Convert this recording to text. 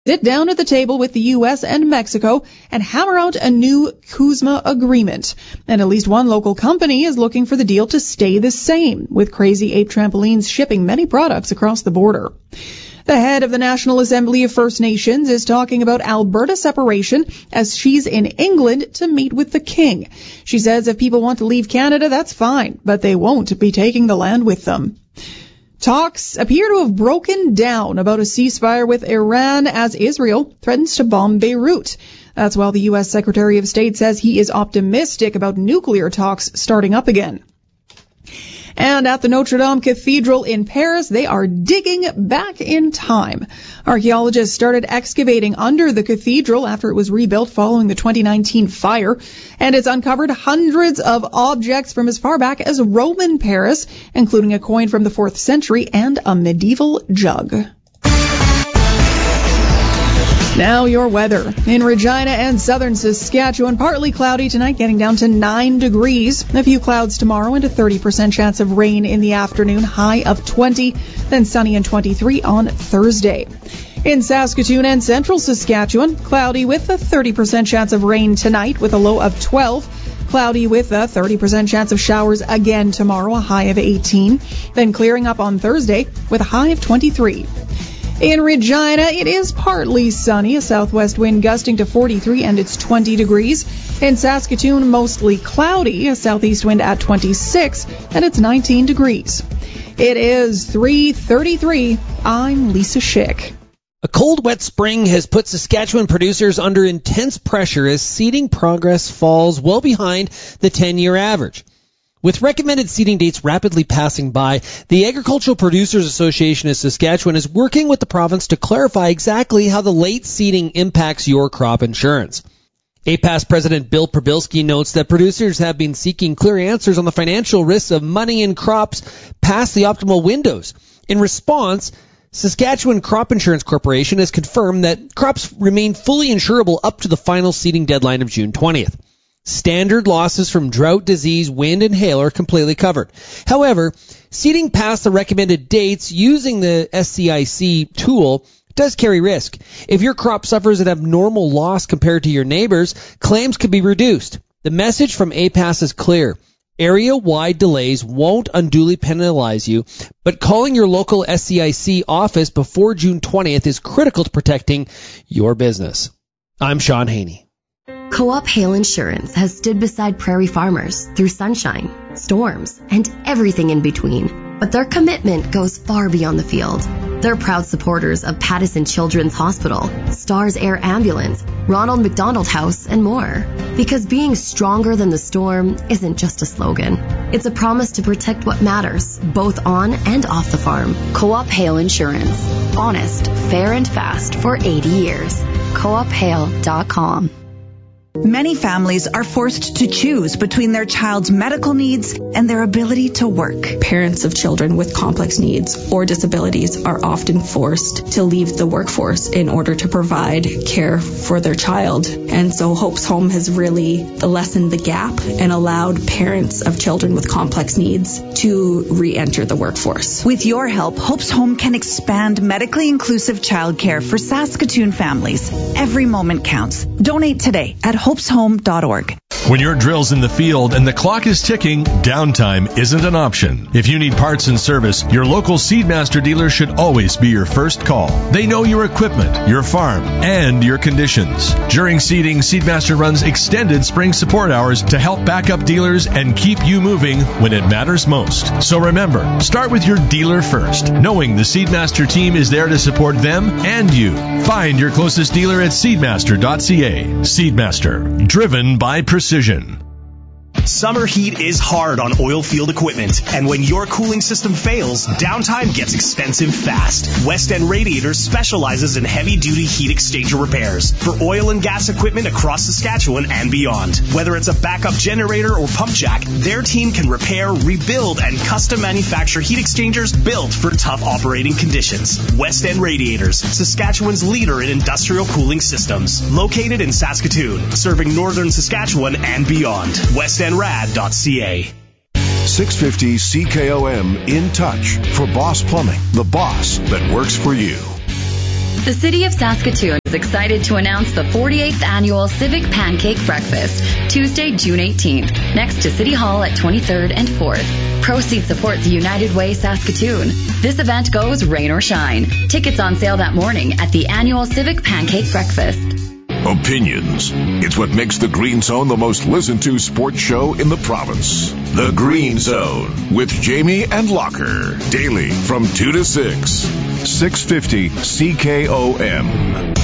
sit down at the table with the U.S. and Mexico and hammer out a new CUSMA agreement. And at least one local company is looking for the deal to stay the same, with Crazy Ape Trampolines shipping many products across the border. The head of the National Assembly of First Nations is talking about Alberta separation as she's in England to meet with the King. She says if people want to leave Canada, that's fine, but they won't be taking the land with them. Talks appear to have broken down about a ceasefire with Iran as Israel threatens to bomb Beirut. That's while the U.S. Secretary of State says he is optimistic about nuclear talks starting up again. And at the Notre Dame Cathedral in Paris, they are digging back in time. Archaeologists started excavating under the cathedral after it was rebuilt following the 2019 fire, and it's uncovered hundreds of objects from as far back as Roman Paris, including a coin from the 4th century and a medieval jug. Now your weather. In Regina and southern Saskatchewan, partly cloudy tonight, getting down to 9 degrees. A few clouds tomorrow and a 30% chance of rain in the afternoon, high of 20, then sunny and 23 on Thursday. In Saskatoon and central Saskatchewan, cloudy with a 30% chance of rain tonight with a low of 12. Cloudy with a 30% chance of showers again tomorrow, a high of 18. Then clearing up on Thursday with a high of 23. In Regina, it is partly sunny, a southwest wind gusting to 43 and it's 20 degrees. In Saskatoon, mostly cloudy, a southeast wind at 26 and it's 19 degrees. It is 3:33. I'm Lisa Schick. A cold, wet spring has put Saskatchewan producers under intense pressure as seeding progress falls well behind the 10-year average. With recommended seeding dates rapidly passing by, the Agricultural Producers Association of Saskatchewan is working with the province to clarify exactly how the late seeding impacts your crop insurance. APAS President Bill Prabilski notes that producers have been seeking clear answers on the financial risks of money in crops past the optimal windows. In response, Saskatchewan Crop Insurance Corporation has confirmed that crops remain fully insurable up to the final seeding deadline of June 20th. Standard losses from drought, disease, wind, and hail are completely covered. However, seeding past the recommended dates using the SCIC tool does carry risk. If your crop suffers an abnormal loss compared to your neighbors, claims could be reduced. The message from APAS is clear. Area-wide delays won't unduly penalize you, but calling your local SCIC office before June 20th is critical to protecting your business. I'm Sean Haney. Co-op Hail Insurance has stood beside prairie farmers through sunshine, storms, and everything in between. But their commitment goes far beyond the field. They're proud supporters of Pattison Children's Hospital, Stars Air Ambulance, Ronald McDonald House, and more. Because being stronger than the storm isn't just a slogan. It's a promise to protect what matters, both on and off the farm. Co-op Hail Insurance. Honest, fair, and fast for 80 years. CoopHail.com. Many families are forced to choose between their child's medical needs and their ability to work. Parents of children with complex needs or disabilities are often forced to leave the workforce in order to provide care for their child. And so Hope's Home has really lessened the gap and allowed parents of children with complex needs to re-enter the workforce. With your help, Hope's Home can expand medically inclusive childcare for Saskatoon families. Every moment counts. Donate today at hopeshome.org. When your drill's in the field and the clock is ticking, downtime isn't an option. If you need parts and service, your local Seedmaster dealer should always be your first call. They know your equipment, your farm, and your conditions. During seeding, Seedmaster runs extended spring support hours to help back up dealers and keep you moving when it matters most. So remember, start with your dealer first, knowing the Seedmaster team is there to support them and you. Find your closest dealer at seedmaster.ca. Seedmaster, driven by precision. Summer heat is hard on oil field equipment, and when your cooling system fails, downtime gets expensive fast. West End Radiators specializes in heavy-duty heat exchanger repairs for oil and gas equipment across Saskatchewan and beyond. Whether it's a backup generator or pump jack, their team can repair, rebuild, and custom manufacture heat exchangers built for tough operating conditions. West End Radiators, Saskatchewan's leader in industrial cooling systems. Located in Saskatoon, serving northern Saskatchewan and beyond. WestEndRad.ca. 650 CKOM In Touch for Boss Plumbing, the boss that works for you. The City of Saskatoon is excited to announce the 48th Annual Civic Pancake Breakfast, Tuesday, June 18th, next to City Hall at 23rd and 4th. Proceeds support the United Way Saskatoon. This event goes rain or shine. Tickets on sale that morning at the Annual Civic Pancake Breakfast. Opinions. It's what makes the Green Zone the most listened to sports show in the province. The Green Zone with Jamie and Locker. Daily from 2 to 6. 650 CKOM.